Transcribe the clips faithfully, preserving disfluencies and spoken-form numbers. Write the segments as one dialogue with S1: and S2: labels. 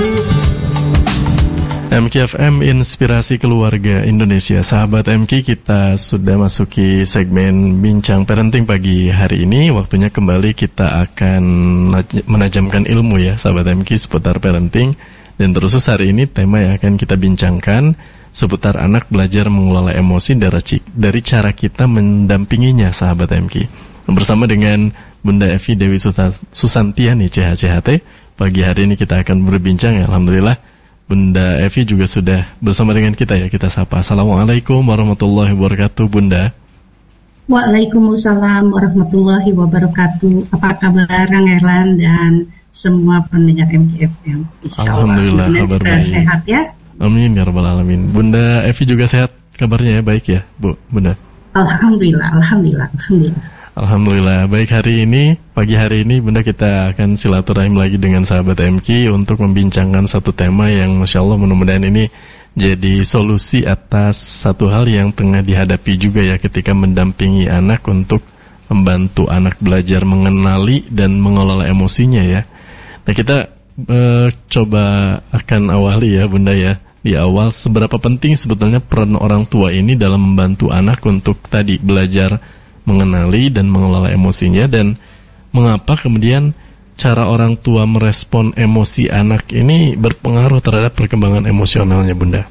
S1: M K F M Inspirasi Keluarga Indonesia. Sahabat M K, kita sudah masuki segmen Bincang Parenting pagi hari ini. Waktunya kembali kita akan menajamkan ilmu ya sahabat M K seputar parenting. Dan terus hari ini tema yang akan kita bincangkan seputar anak belajar mengelola emosi dari, dari cara kita mendampinginya sahabat M K. Bersama dengan Bunda Evi Dewi Susantiani C H C H T. Pagi hari ini kita akan berbincang ya, alhamdulillah Bunda Evi juga sudah bersama dengan kita ya. Kita sapa. Assalamualaikum warahmatullahi wabarakatuh Bunda.
S2: Waalaikumsalam warahmatullahi wabarakatuh. Apa kabar Kang Erlan dan semua pendengar M K F M?
S1: Alhamdulillah kabar baik.
S2: Sehat ya.
S1: Amin ya rabbal alamin. Bunda Evi juga sehat kabarnya ya, baik ya Bu Bunda?
S2: Alhamdulillah, alhamdulillah, alhamdulillah.
S1: Alhamdulillah, baik hari ini, pagi hari ini Bunda kita akan silaturahim lagi dengan sahabat M K untuk membincangkan satu tema yang Masya Allah mudah-mudahan ini jadi solusi atas satu hal yang tengah dihadapi juga ya ketika mendampingi anak untuk membantu anak belajar mengenali dan mengelola emosinya ya. Nah kita eh, coba akan awali ya Bunda ya, di awal seberapa penting sebetulnya peran orang tua ini dalam membantu anak untuk tadi belajar mengenali dan mengelola emosinya, dan mengapa kemudian cara orang tua merespon emosi anak ini berpengaruh terhadap perkembangan emosionalnya Bunda?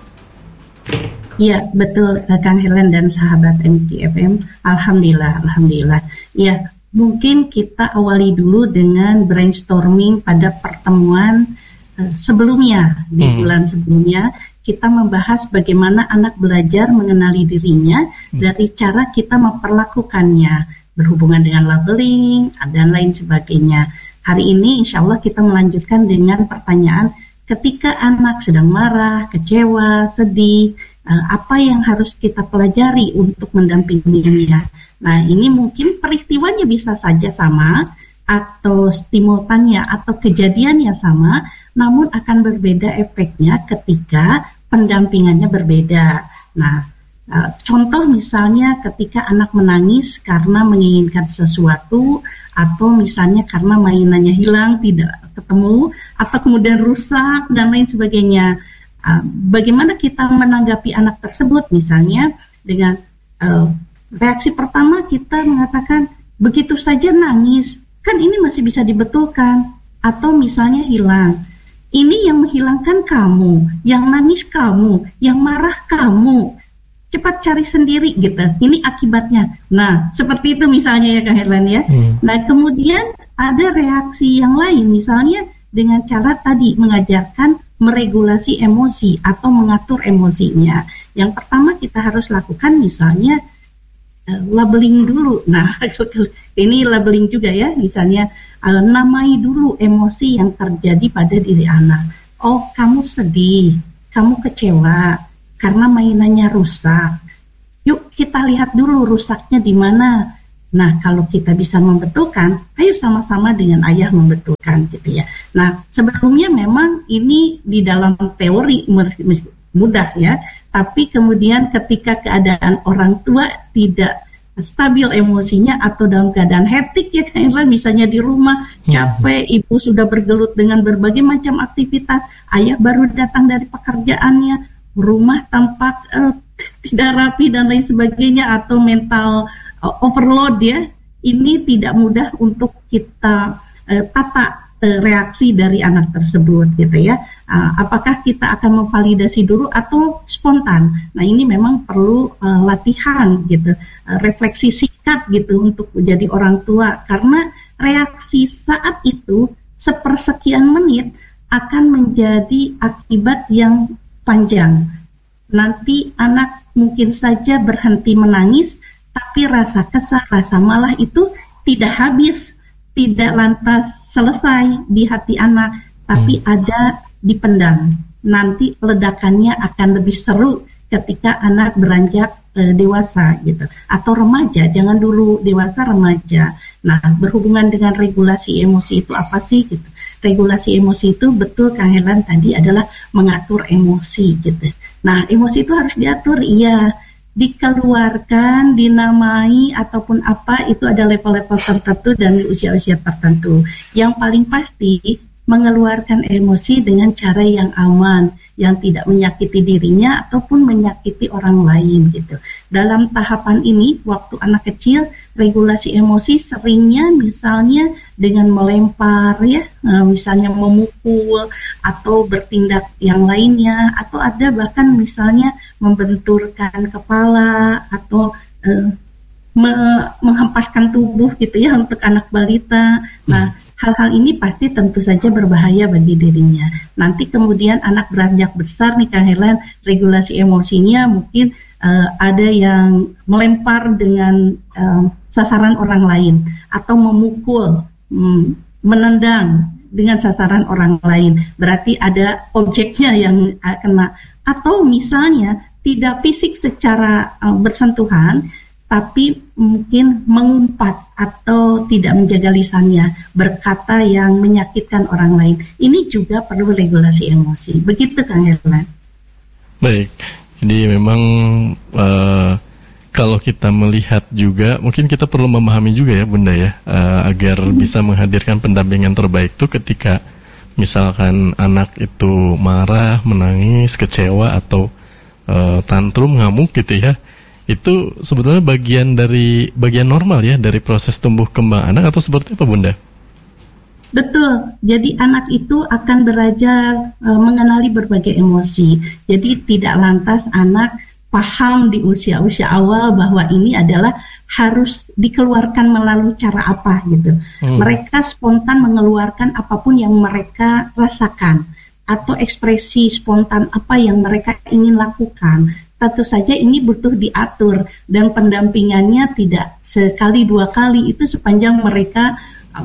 S2: Iya betul Kang Helen dan sahabat M K F M. Alhamdulillah, alhamdulillah. Ya mungkin kita awali dulu dengan brainstorming pada pertemuan uh, sebelumnya di hmm. bulan sebelumnya. Kita membahas bagaimana anak belajar mengenali dirinya dari cara kita memperlakukannya, berhubungan dengan labeling, dan lain sebagainya. Hari ini insya Allah kita melanjutkan dengan pertanyaan, ketika anak sedang marah, kecewa, sedih, apa yang harus kita pelajari untuk mendampinginya. Nah ini mungkin peristiwanya bisa saja sama, atau stimulannya atau kejadiannya sama, namun akan berbeda efeknya ketika pendampingannya berbeda. Nah, contoh misalnya ketika anak menangis karena menginginkan sesuatu, atau misalnya karena mainannya hilang, tidak ketemu, atau kemudian rusak, dan lain sebagainya. Bagaimana kita menanggapi anak tersebut? Misalnya dengan reaksi pertama kita mengatakan, begitu saja nangis, kan ini masih bisa dibetulkan, atau misalnya hilang. Ini yang menghilangkan kamu, yang nangis kamu, yang marah kamu. Cepat cari sendiri gitu. Ini akibatnya. Nah, seperti itu misalnya ya Kang Herlan ya. Hmm. Nah, kemudian ada reaksi yang lain, misalnya dengan cara tadi mengajarkan meregulasi emosi atau mengatur emosinya. Yang pertama kita harus lakukan misalnya labeling dulu. Nah, ini labeling juga ya. Misalnya uh, namai dulu emosi yang terjadi pada diri anak. Oh, kamu sedih, kamu kecewa karena mainannya rusak. Yuk kita lihat dulu rusaknya di mana. Nah, kalau kita bisa membetulkan, ayo sama-sama dengan ayah membetulkan gitu ya. Nah, sebetulnya memang ini di dalam teori mudah ya, tapi kemudian ketika keadaan orang tua tidak stabil emosinya atau dalam keadaan hektik ya kan, misalnya di rumah capek, ibu sudah bergelut dengan berbagai macam aktivitas, ayah baru datang dari pekerjaannya, rumah tampak uh, tidak rapi dan lain sebagainya, atau mental uh, overload ya, ini tidak mudah untuk kita uh, tata reaksi dari anak tersebut gitu ya. Uh, apakah kita akan memvalidasi dulu atau spontan? Nah ini memang perlu uh, latihan gitu, uh, refleksi singkat gitu untuk menjadi orang tua, karena reaksi saat itu sepersekian menit akan menjadi akibat yang panjang. Nanti anak mungkin saja berhenti menangis, tapi rasa kesal, rasa malah itu tidak habis, tidak lantas selesai di hati anak, tapi hmm. ada dipendam. Nanti ledakannya akan lebih seru ketika anak beranjak e, dewasa gitu, atau remaja, jangan dulu dewasa, remaja. Nah, berhubungan dengan regulasi emosi itu apa sih gitu? Regulasi emosi itu betul Kang Helan tadi adalah mengatur emosi gitu. Nah, emosi itu harus diatur, iya. Dikeluarkan, dinamai ataupun apa, itu ada level-level tertentu dan usia-usia tertentu. Yang paling pasti mengeluarkan emosi dengan cara yang aman, yang tidak menyakiti dirinya ataupun menyakiti orang lain gitu. Dalam tahapan ini, waktu anak kecil, regulasi emosi seringnya misalnya dengan melempar ya, misalnya memukul atau bertindak yang lainnya, atau ada bahkan misalnya membenturkan kepala atau eh, me- menghempaskan tubuh gitu ya untuk anak balita. Nah, hal-hal ini pasti tentu saja berbahaya bagi dirinya. Nanti kemudian anak beranjak besar nih Kang Herlan, regulasi emosinya mungkin uh, ada yang melempar dengan uh, sasaran orang lain atau memukul, um, menendang dengan sasaran orang lain. Berarti ada objeknya yang uh, kena. Atau misalnya tidak fisik secara uh, bersentuhan, tapi mungkin mengumpat atau tidak menjaga lisannya, berkata yang menyakitkan orang lain. Ini juga perlu regulasi emosi. Begitu Kang Herlan.
S1: Baik, jadi memang uh, kalau kita melihat juga, mungkin kita perlu memahami juga ya Bunda ya, uh, agar hmm. bisa menghadirkan pendampingan terbaik itu ketika misalkan anak itu marah, menangis, kecewa atau uh, tantrum, ngamuk gitu ya. Itu sebetulnya bagian dari bagian normal ya dari proses tumbuh kembang anak, atau seperti apa Bunda?
S2: Betul. Jadi anak itu akan belajar e, mengenali berbagai emosi. Jadi tidak lantas anak paham di usia-usia awal bahwa ini adalah harus dikeluarkan melalui cara apa gitu. Hmm. Mereka spontan mengeluarkan apapun yang mereka rasakan atau ekspresi spontan apa yang mereka ingin lakukan. Tentu saja ini butuh diatur dan pendampingannya tidak sekali dua kali, itu sepanjang mereka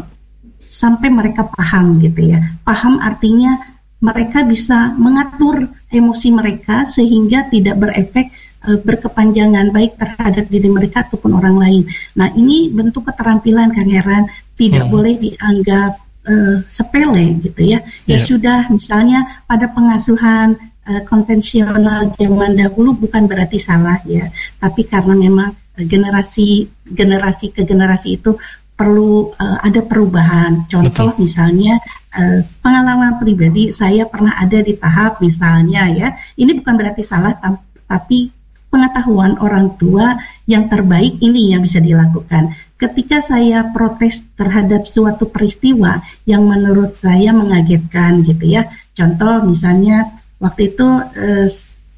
S2: sampai mereka paham gitu ya. Paham artinya mereka bisa mengatur emosi mereka sehingga tidak berefek e, berkepanjangan baik terhadap diri mereka ataupun orang lain. Nah, ini bentuk keterampilan Kang Heran, tidak hmm. boleh dianggap e, sepele gitu ya. Ya yeah. Sudah misalnya pada pengasuhan konvensional zaman dahulu bukan berarti salah ya, tapi karena memang generasi generasi ke generasi itu perlu uh, ada perubahan. Contoh Betul. Misalnya uh, pengalaman pribadi saya pernah ada di tahap misalnya ya, ini bukan berarti salah tam- tapi pengetahuan orang tua yang terbaik ini yang bisa dilakukan. Ketika saya protes terhadap suatu peristiwa yang menurut saya mengagetkan gitu ya, contoh misalnya waktu itu eh,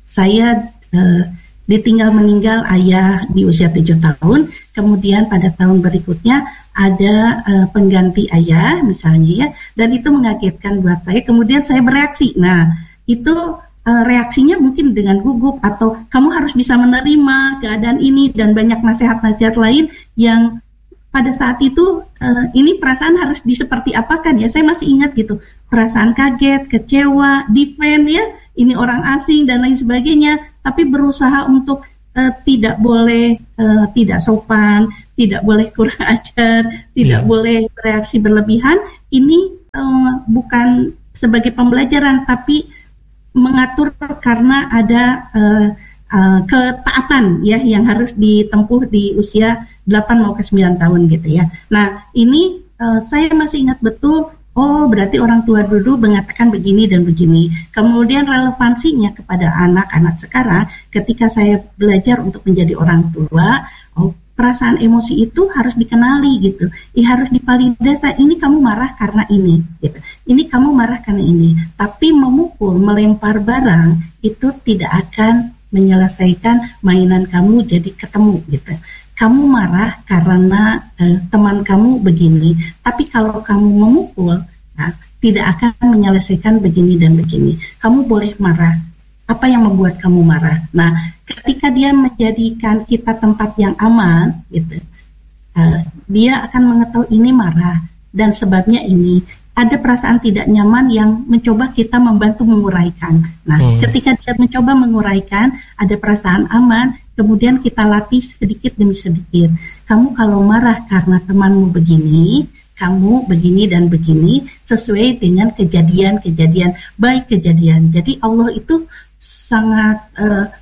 S2: saya eh, ditinggal meninggal ayah di usia tujuh tahun, kemudian pada tahun berikutnya ada eh, pengganti ayah misalnya ya, dan itu mengagetkan buat saya, kemudian saya bereaksi. Nah, itu eh, reaksinya mungkin dengan gugup atau kamu harus bisa menerima keadaan ini dan banyak nasihat-nasihat lain yang pada saat itu eh, ini perasaan harus diseperti apakan ya, saya masih ingat gitu. Perasaan kaget, kecewa, defend ya, ini orang asing dan lain sebagainya, tapi berusaha untuk uh, tidak boleh uh, tidak sopan, tidak boleh kurang ajar, tidak yeah. boleh bereaksi berlebihan. Ini uh, bukan sebagai pembelajaran, tapi mengatur karena ada uh, uh, ketaatan ya yang harus ditempuh di usia delapan mau ke sembilan tahun gitu ya. Nah, ini uh, saya masih ingat betul. Oh, berarti orang tua dulu mengatakan begini dan begini. Kemudian relevansinya kepada anak-anak sekarang, ketika saya belajar untuk menjadi orang tua, oh, perasaan emosi itu harus dikenali gitu. Ini harus dipalidasi. Ini kamu marah karena ini, gitu. Ini kamu marah karena ini. Tapi memukul, melempar barang itu tidak akan menyelesaikan mainan kamu jadi ketemu, gitu. Kamu marah karena eh, teman kamu begini, tapi kalau kamu memukul, nah, tidak akan menyelesaikan begini dan begini. Kamu boleh marah. Apa yang membuat kamu marah? Nah, ketika dia menjadikan kita tempat yang aman, gitu, eh, dia akan mengetahui ini marah dan sebabnya ini. Ada perasaan tidak nyaman yang mencoba kita membantu menguraikan. Nah, hmm. ketika dia mencoba menguraikan, ada perasaan aman, kemudian kita latih sedikit demi sedikit. Kamu kalau marah karena temanmu begini, kamu begini dan begini, sesuai dengan kejadian-kejadian, baik kejadian. Jadi Allah itu sangat uh,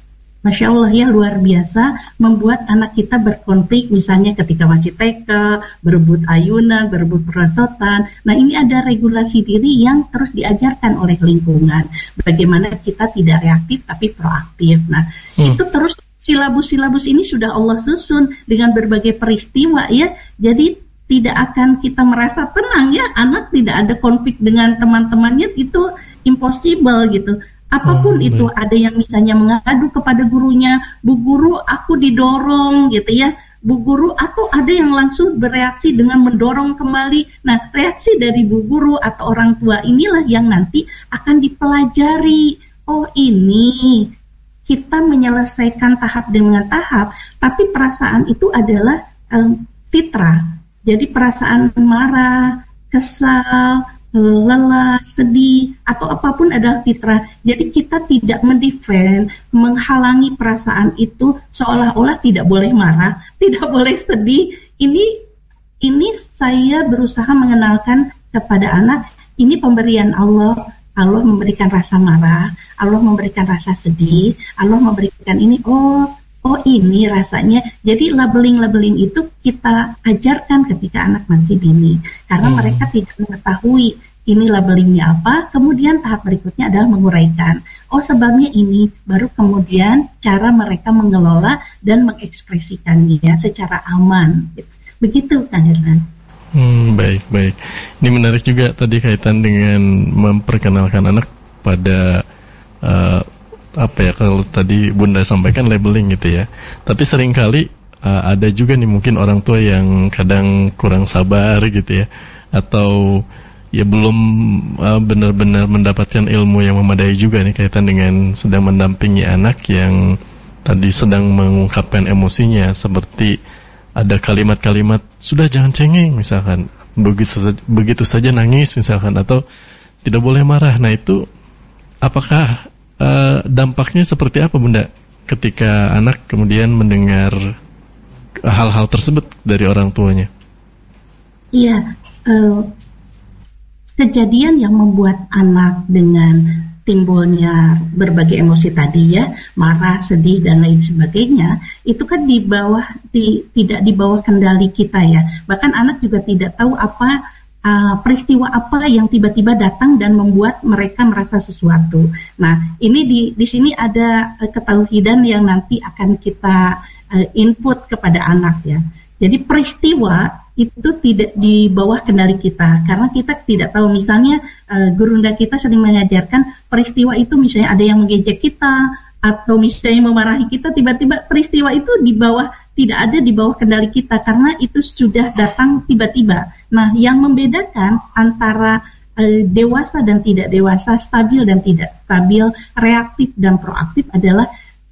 S2: Masya Allah ya, luar biasa, membuat anak kita berkonflik misalnya ketika masih T K, berebut ayunan, berebut perosotan. Nah, ini ada regulasi diri yang terus diajarkan oleh lingkungan. Bagaimana kita tidak reaktif tapi proaktif. Nah, hmm. itu terus silabus-silabus ini sudah Allah susun dengan berbagai peristiwa ya. Jadi tidak akan kita merasa tenang ya, anak tidak ada konflik dengan teman-temannya, itu impossible gitu. Apapun oh, itu, baik. Ada yang misalnya mengadu kepada gurunya, Bu Guru aku didorong gitu ya, Bu Guru, atau ada yang langsung bereaksi dengan mendorong kembali. Nah, reaksi dari Bu Guru atau orang tua inilah yang nanti akan dipelajari. Oh, ini kita menyelesaikan tahap dengan tahap, tapi perasaan itu adalah um, fitrah. Jadi perasaan marah, kesal, lelah, sedih, atau apapun adalah fitrah. Jadi kita tidak mendefend, menghalangi perasaan itu seolah-olah tidak boleh marah, tidak boleh sedih. Ini ini saya berusaha mengenalkan kepada anak, ini pemberian Allah. Allah memberikan rasa marah, Allah memberikan rasa sedih, Allah memberikan ini, oh, oh ini rasanya. Jadi labeling-labeling itu kita ajarkan ketika anak masih dini, karena hmm. mereka tidak mengetahui ini labelingnya apa. Kemudian tahap berikutnya adalah menguraikan, oh sebabnya ini, baru kemudian cara mereka mengelola dan mengekspresikannya secara aman. Begitu Kang Herlan.
S1: Hmm, baik, baik. Ini menarik juga tadi kaitan dengan memperkenalkan anak pada uh, apa ya, kalau tadi Bunda sampaikan labeling gitu ya. Tapi seringkali uh, ada juga nih mungkin orang tua yang kadang kurang sabar gitu ya, atau ya belum uh, benar-benar mendapatkan ilmu yang memadai juga nih kaitan dengan sedang mendampingi anak yang tadi sedang mengungkapkan emosinya, seperti ada kalimat-kalimat sudah jangan cengeng misalkan, begitu saja, begitu saja nangis misalkan, atau tidak boleh marah. Nah itu apakah uh, dampaknya seperti apa Bunda ketika anak kemudian mendengar hal-hal tersebut dari orang tuanya?
S2: Iya, uh, kejadian yang membuat anak dengan timbulnya berbagai emosi tadi ya, marah, sedih dan lain sebagainya, itu kan di bawah di, tidak di bawah kendali kita ya. Bahkan anak juga tidak tahu apa uh, peristiwa apa yang tiba-tiba datang dan membuat mereka merasa sesuatu. Nah, ini di di sini ada uh, ketauhidan yang nanti akan kita uh, input kepada anak ya. Jadi peristiwa itu tidak di bawah kendali kita, karena kita tidak tahu. Misalnya uh, gurunda kita sering mengajarkan peristiwa itu misalnya ada yang mengejek kita atau misalnya memarahi kita, tiba-tiba peristiwa itu di bawah, tidak ada di bawah kendali kita karena itu sudah datang tiba-tiba. Nah, yang membedakan antara uh, dewasa dan tidak dewasa, stabil dan tidak stabil, reaktif dan proaktif adalah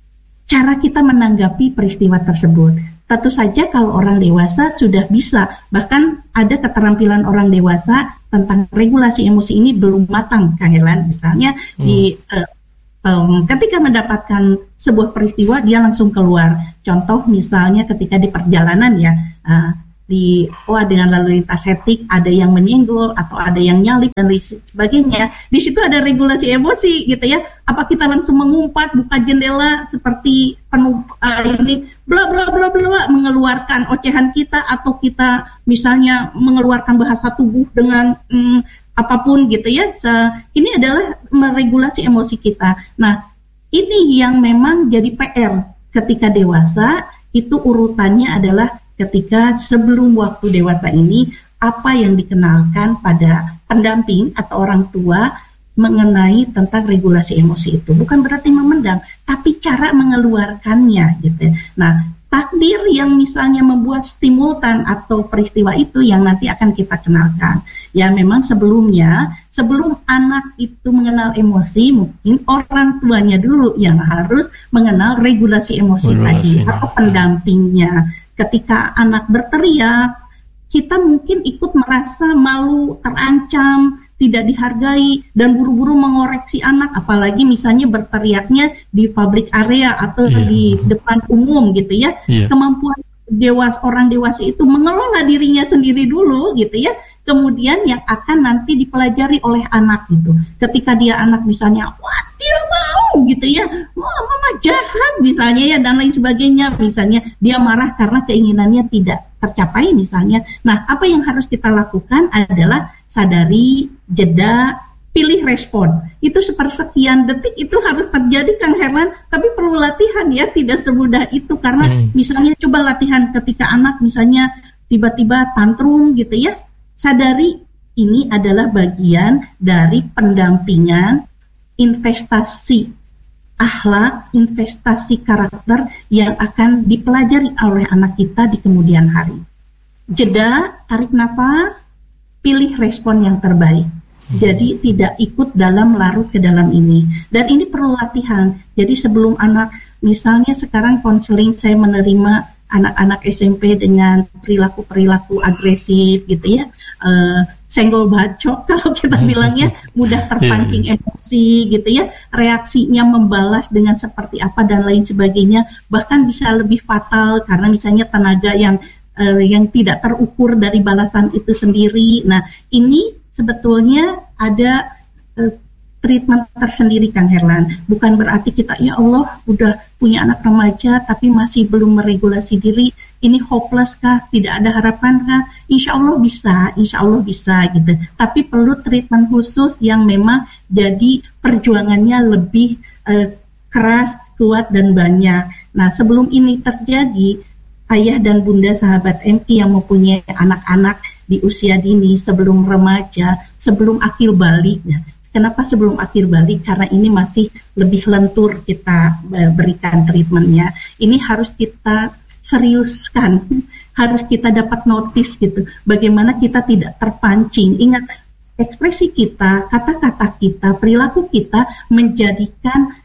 S2: cara kita menanggapi peristiwa tersebut. Tentu saja kalau orang dewasa sudah bisa, bahkan ada keterampilan orang dewasa tentang regulasi emosi ini belum matang, Kang Helan. Misalnya hmm. di uh, um, ketika mendapatkan sebuah peristiwa dia langsung keluar. Contoh misalnya ketika di perjalanan ya, uh, di wah dengan lalu lintas hektik ada yang menyenggol atau ada yang nyalip dan lain sebagainya. Di situ ada regulasi emosi gitu ya. Apa kita langsung mengumpat, buka jendela seperti penuh uh, ini bla bla bla bla mengeluarkan ocehan kita, atau kita misalnya mengeluarkan bahasa tubuh dengan mm, apapun gitu ya. So, ini adalah meregulasi emosi kita. Nah, ini yang memang jadi P R ketika dewasa, itu urutannya adalah ketika sebelum waktu dewasa ini, apa yang dikenalkan pada pendamping atau orang tua mengenai tentang regulasi emosi itu. Bukan berarti memendam, tapi cara mengeluarkannya gitu. Nah, takdir yang misalnya membuat stimultan atau peristiwa itu yang nanti akan kita kenalkan. Ya memang sebelumnya, sebelum anak itu mengenal emosi, mungkin orang tuanya dulu yang harus mengenal regulasi emosi regulasi. tadi, atau pendampingnya. Ketika anak berteriak, kita mungkin ikut merasa malu, terancam, tidak dihargai, dan buru-buru mengoreksi anak, apalagi misalnya berteriaknya di public area atau yeah. di depan umum gitu ya. Yeah. Kemampuan dewas orang dewasa itu mengelola dirinya sendiri dulu gitu ya. Kemudian yang akan nanti dipelajari oleh anak gitu. Ketika dia anak misalnya, wah tidak mau gitu ya, wah mama jahat misalnya ya, dan lain sebagainya. Misalnya dia marah karena keinginannya tidak tercapai misalnya. Nah, apa yang harus kita lakukan adalah sadari, jeda, pilih respon. Itu sepersekian detik itu harus terjadi, Kang Herlan, tapi perlu latihan ya, tidak semudah itu. Karena hmm. misalnya coba latihan ketika anak misalnya tiba-tiba tantrum gitu ya, sadari ini adalah bagian dari pendampingan, investasi akhlak, investasi karakter yang akan dipelajari oleh anak kita di kemudian hari. Jeda, tarik nafas, pilih respon yang terbaik. Jadi tidak ikut dalam larut ke dalam ini. Dan ini perlu latihan. Jadi sebelum anak, misalnya sekarang konseling saya menerima anak-anak S M P dengan perilaku-perilaku agresif gitu ya, uh, senggol bacok kalau kita bilangnya, mudah terpancing yeah, yeah. emosi gitu ya, reaksinya membalas dengan seperti apa dan lain sebagainya, bahkan bisa lebih fatal karena misalnya tenaga yang uh, yang tidak terukur dari balasan itu sendiri. Nah ini sebetulnya ada uh, treatment tersendiri, Kang Herlan. Bukan berarti kita, ya Allah, udah punya anak remaja tapi masih belum meregulasi diri, ini hopeless kah? Tidak ada harapan kah? Insya Allah bisa, insya Allah bisa gitu. Tapi perlu treatment khusus yang memang jadi perjuangannya lebih uh, keras, kuat, dan banyak. Nah, sebelum ini terjadi, ayah dan bunda sahabat M K yang mempunyai anak-anak di usia dini, sebelum remaja, sebelum akhir baliknya. Kenapa sebelum akhir balik? Karena ini masih lebih lentur kita berikan treatmentnya. Ini harus kita seriuskan, harus kita dapat notice gitu. Bagaimana kita tidak terpancing. Ingat, ekspresi kita, kata-kata kita, perilaku kita menjadikan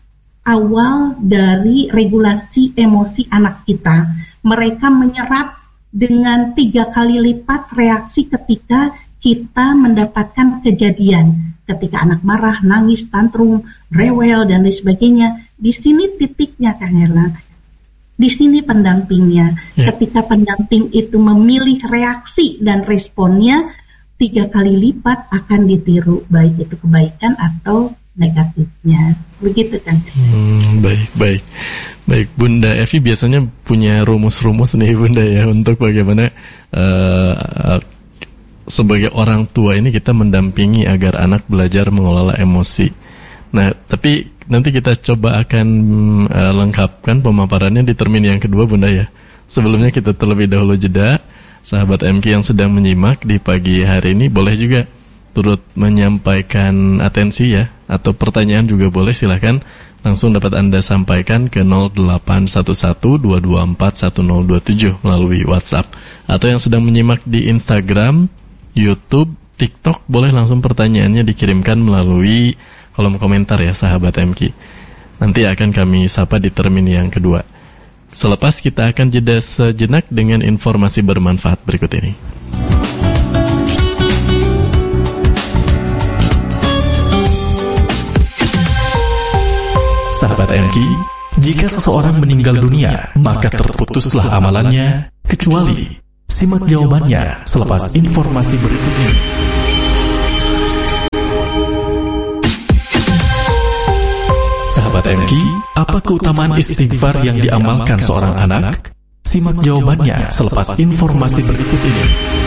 S2: awal dari regulasi emosi anak kita. Mereka menyerap dengan tiga kali lipat reaksi ketika kita mendapatkan kejadian. Ketika anak marah, nangis, tantrum, rewel, dan lain sebagainya. Di sini titiknya, Kang Herlan. Di sini pendampingnya. Yeah. Ketika pendamping itu memilih reaksi dan responnya, tiga kali lipat akan ditiru, baik itu kebaikan atau negatifnya. Begitu, Kang.
S1: Hmm, baik, baik. Baik, Bunda Evi biasanya punya rumus-rumus nih, Bunda, ya, untuk bagaimana uh, sebagai orang tua ini kita mendampingi agar anak belajar mengelola emosi. Nah, tapi nanti kita coba akan uh, lengkapkan pemaparannya di termin yang kedua, Bunda, ya. Sebelumnya kita terlebih dahulu jeda. Sahabat M K yang sedang menyimak di pagi hari ini boleh juga turut menyampaikan atensi ya, atau pertanyaan juga boleh, silahkan langsung dapat Anda sampaikan ke nol delapan satu satu dua dua empat satu nol dua tujuh melalui WhatsApp. Atau yang sedang menyimak di Instagram, YouTube, TikTok, boleh langsung pertanyaannya dikirimkan melalui kolom komentar ya, sahabat M K. Nanti akan kami sapa di termin yang kedua. Selepas kita akan jeda sejenak dengan informasi bermanfaat berikut ini.
S3: Sahabat M K, jika seseorang meninggal dunia, maka terputuslah amalannya, kecuali simak jawabannya selepas informasi berikut ini. Sahabat M K, apa keutamaan istighfar yang diamalkan seorang anak? Simak jawabannya selepas informasi berikut ini.